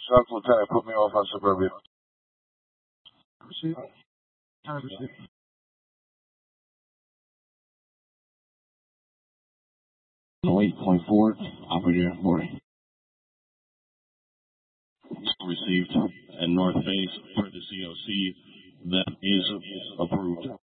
Sharp Lieutenant, put me off on Suburbia. Receive. 100%. No 8.4, operator boarding. Received at North Face for the COC. That is approved.